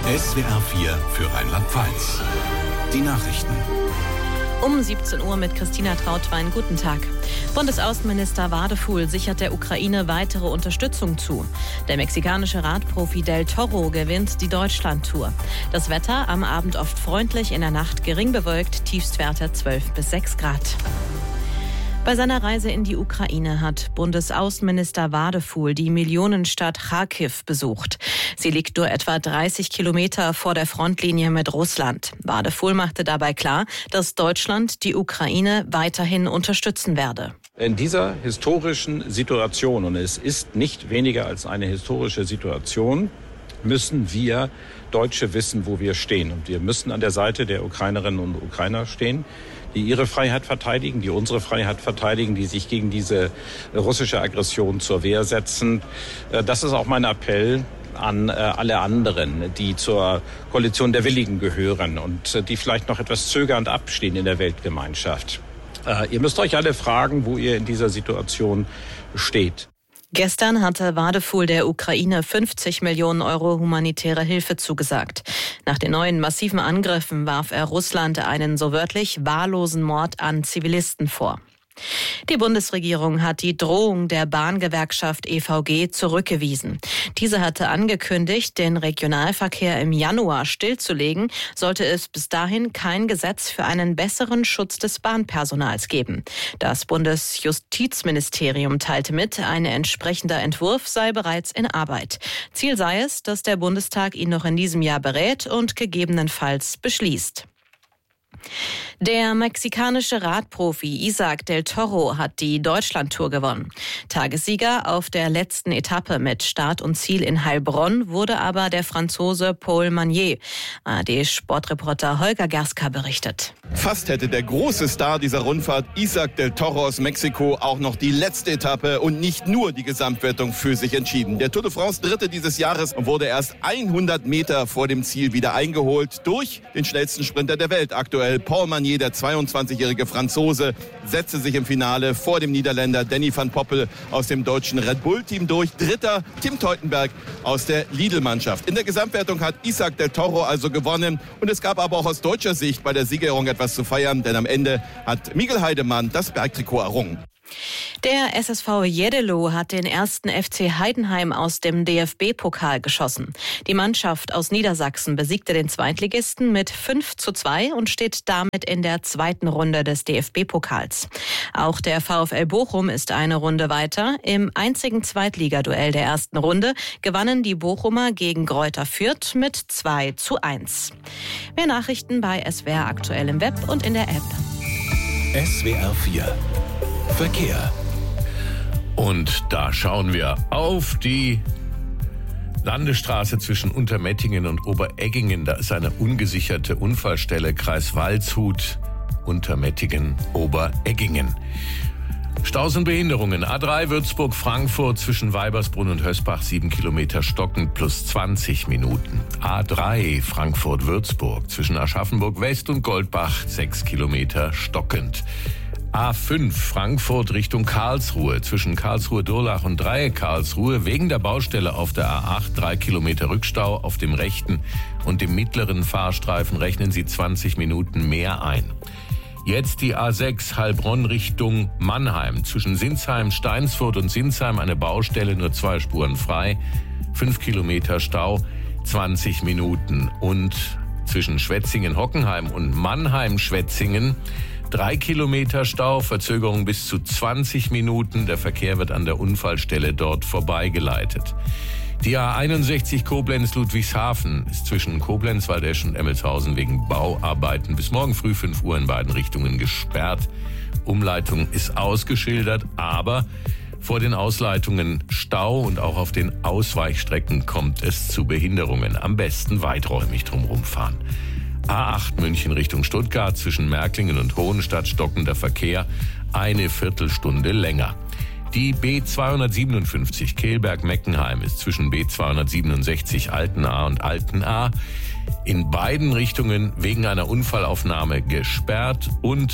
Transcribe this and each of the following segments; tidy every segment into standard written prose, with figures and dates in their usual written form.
SWR 4 für Rheinland-Pfalz. Die Nachrichten. Um 17 Uhr mit Christina Trautwein. Guten Tag. Bundesaußenminister Wadefuhl sichert der Ukraine weitere Unterstützung zu. Der mexikanische Radprofi Del Toro gewinnt die Deutschlandtour. Das Wetter am Abend oft freundlich, in der Nacht gering bewölkt, Tiefstwerte 12 bis 6 Grad. Bei seiner Reise in die Ukraine hat Bundesaußenminister Wadefuhl die Millionenstadt Charkiw besucht. Sie liegt nur etwa 30 Kilometer vor der Frontlinie mit Russland. Wadefuhl machte dabei klar, dass Deutschland die Ukraine weiterhin unterstützen werde. In dieser historischen Situation, und es ist nicht weniger als eine historische Situation, müssen wir Deutsche wissen, wo wir stehen. Und wir müssen an der Seite der Ukrainerinnen und Ukrainer stehen, die ihre Freiheit verteidigen, die unsere Freiheit verteidigen, die sich gegen diese russische Aggression zur Wehr setzen. Das ist auch mein Appell an alle anderen, die zur Koalition der Willigen gehören und die vielleicht noch etwas zögernd abstehen in der Weltgemeinschaft. Ihr müsst euch alle fragen, wo ihr in dieser Situation steht. Gestern hatte Wadefuhl der Ukraine 50 Millionen Euro humanitäre Hilfe zugesagt. Nach den neuen massiven Angriffen warf er Russland einen so wörtlich wahllosen Mord an Zivilisten vor. Die Bundesregierung hat die Drohung der Bahngewerkschaft EVG zurückgewiesen. Diese hatte angekündigt, den Regionalverkehr im Januar stillzulegen, sollte es bis dahin kein Gesetz für einen besseren Schutz des Bahnpersonals geben. Das Bundesjustizministerium teilte mit, ein entsprechender Entwurf sei bereits in Arbeit. Ziel sei es, dass der Bundestag ihn noch in diesem Jahr berät und gegebenenfalls beschließt. Der mexikanische Radprofi Isaac Del Toro hat die Deutschlandtour gewonnen. Tagessieger auf der letzten Etappe mit Start und Ziel in Heilbronn wurde aber der Franzose Paul Magnier. ARD-Sportreporter Holger Gerska berichtet. Fast hätte der große Star dieser Rundfahrt, Isaac Del Toro aus Mexiko, auch noch die letzte Etappe und nicht nur die Gesamtwertung für sich entschieden. Der Tour de France Dritte dieses Jahres wurde erst 100 Meter vor dem Ziel wieder eingeholt durch den schnellsten Sprinter der Welt aktuell. Paul Magnier, der 22-jährige Franzose, setzte sich im Finale vor dem Niederländer Danny van Poppel aus dem deutschen Red Bull-Team durch. Dritter Tim Teutenberg aus der Lidl-Mannschaft. In der Gesamtwertung hat Isaac Del Toro also gewonnen. Und es gab aber auch aus deutscher Sicht bei der Siegerehrung etwas zu feiern, denn am Ende hat Miguel Heidemann das Bergtrikot errungen. Der SSV Jeddelo hat den ersten FC Heidenheim aus dem DFB-Pokal geschossen. Die Mannschaft aus Niedersachsen besiegte den Zweitligisten mit 5:2 und steht damit in der zweiten Runde des DFB-Pokals. Auch der VfL Bochum ist eine Runde weiter. Im einzigen Zweitligaduell der ersten Runde gewannen die Bochumer gegen Greuther Fürth mit 2:1. Mehr Nachrichten bei SWR aktuell im Web und in der App. SWR 4 Verkehr. Und da schauen wir auf die Landesstraße zwischen Untermettingen und Obereggingen. Da ist eine ungesicherte Unfallstelle, Kreis Waldshut, Untermettingen, Obereggingen. Staus und Behinderungen. A3 Würzburg-Frankfurt zwischen Weibersbrunn und Hösbach 7 Kilometer stockend plus 20 Minuten. A3 Frankfurt-Würzburg zwischen Aschaffenburg-West und Goldbach 6 Kilometer stockend. A5 Frankfurt Richtung Karlsruhe zwischen Karlsruhe-Durlach und Dreieck Karlsruhe wegen der Baustelle auf der A8 3 Kilometer Rückstau auf dem rechten und dem mittleren Fahrstreifen rechnen Sie 20 Minuten mehr ein. Jetzt die A6 Heilbronn Richtung Mannheim zwischen Sinsheim, Steinsfurt und Sinsheim eine Baustelle, nur 2 Spuren frei, 5 Kilometer Stau, 20 Minuten und zwischen Schwetzingen-Hockenheim und Mannheim-Schwetzingen 3 Kilometer Stau, Verzögerung bis zu 20 Minuten. Der Verkehr wird an der Unfallstelle dort vorbeigeleitet. Die A61 Koblenz-Ludwigshafen ist zwischen Koblenz, Waldesch und Emmelshausen wegen Bauarbeiten bis morgen früh 5 Uhr in beiden Richtungen gesperrt. Umleitung ist ausgeschildert, aber vor den Ausleitungen Stau und auch auf den Ausweichstrecken kommt es zu Behinderungen. Am besten weiträumig drumherum fahren. A8 München Richtung Stuttgart zwischen Märklingen und Hohenstadt stockender Verkehr, eine Viertelstunde länger. Die B257 Kehlberg-Meckenheim ist zwischen B267 Altenahr und Altenahr in beiden Richtungen wegen einer Unfallaufnahme gesperrt und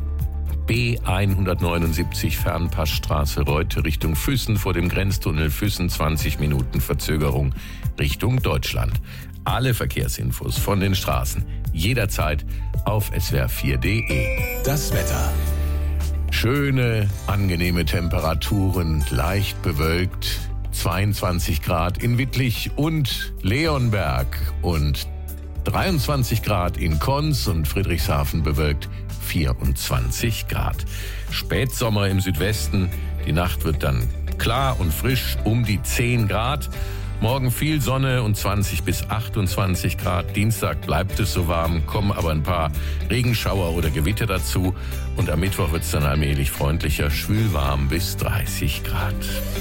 B179 Fernpassstraße Reute Richtung Füssen vor dem Grenztunnel Füssen 20 Minuten Verzögerung Richtung Deutschland. alle Verkehrsinfos von den Straßen jederzeit auf swr4.de. Das Wetter. Schöne, angenehme Temperaturen, leicht bewölkt, 22 Grad in Wittlich und Leonberg und 23 Grad in Konz und Friedrichshafen bewölkt 24 Grad. Spätsommer im Südwesten, die Nacht wird dann klar und frisch um die 10 Grad. Morgen viel Sonne und 20 bis 28 Grad. Dienstag bleibt es so warm, kommen aber ein paar Regenschauer oder Gewitter dazu. Und am Mittwoch wird es dann allmählich freundlicher, schwülwarm bis 30 Grad.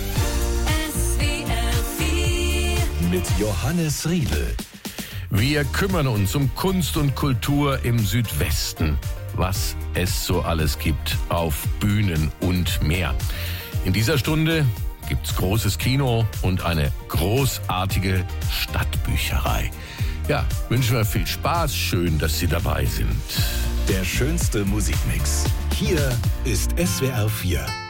Mit Johannes Riedl. Wir kümmern uns um Kunst und Kultur im Südwesten, was es so alles gibt auf Bühnen und mehr. In dieser Stunde gibt's großes Kino und eine großartige Stadtbücherei. Ja, wünschen wir viel Spaß. Schön, dass Sie dabei sind. Der schönste Musikmix. Hier ist SWR 4.